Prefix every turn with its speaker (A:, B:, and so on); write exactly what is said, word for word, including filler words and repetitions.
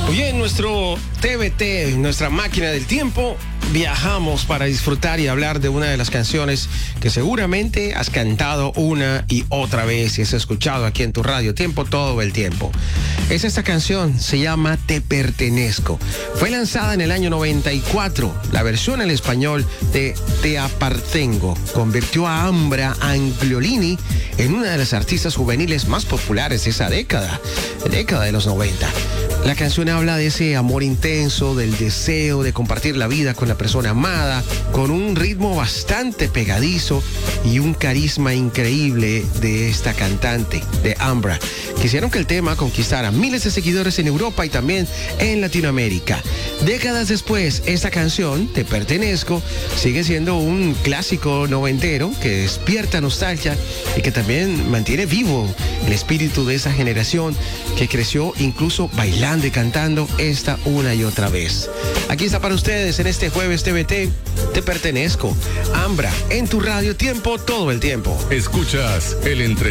A: Hoy en nuestro T V T, nuestra máquina del tiempo, viajamos para disfrutar y hablar de una de las canciones que seguramente has cantado una y otra vez y has escuchado aquí en tu radio tiempo todo el tiempo. Es esta canción, se llama Te Pertenezco. Fue lanzada en el año noventa y cuatro. La versión en español de Te Apartengo convirtió a Ambra Angiolini en una de las artistas juveniles más populares de esa década, década de los noventa. La canción habla de ese amor intenso, del deseo de compartir la vida con la persona amada, con un ritmo bastante pegadizo y un carisma increíble de esta cantante, de Ambra, que hicieron que el tema conquistara miles de seguidores en Europa y también en Latinoamérica. Décadas después, esta canción, Te Pertenezco, sigue siendo un clásico noventero que despierta nostalgia y que también mantiene vivo el espíritu de esa generación que creció incluso bailando y cantando esta una y otra vez. Aquí está para ustedes en este jueves T V T, Te Pertenezco. Ambra, en tu radio tiempo todo el tiempo.
B: Escuchas el entre